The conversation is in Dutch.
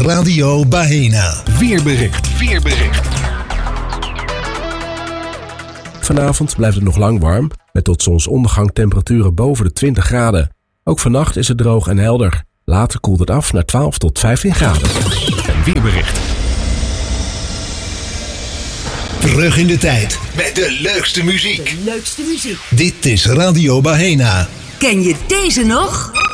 Radio Baena. Weerbericht. Vanavond blijft het nog lang warm, met tot zonsondergang temperaturen boven de 20 graden. Ook vannacht is het droog en helder. Later koelt het af naar 12 tot 15 graden. Een weerbericht. Terug in de tijd met de leukste muziek. Dit is Radio Baena. Ken je deze nog?